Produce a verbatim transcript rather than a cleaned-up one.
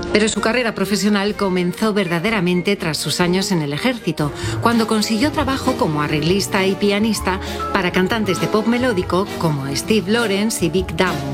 Pero su carrera profesional comenzó verdaderamente tras sus años en el ejército, cuando consiguió trabajo como arreglista y pianista para cantantes de pop melódico como Steve Lawrence y Vic Damone.